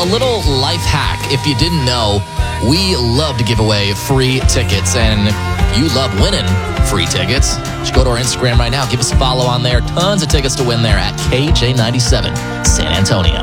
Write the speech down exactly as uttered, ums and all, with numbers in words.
a little life hack. If you didn't know, we love to give away free tickets. And if you love winning free tickets, just go to our Instagram right now. Give us a follow on there. Tons of tickets to win there at K J ninety-seven San Antonio.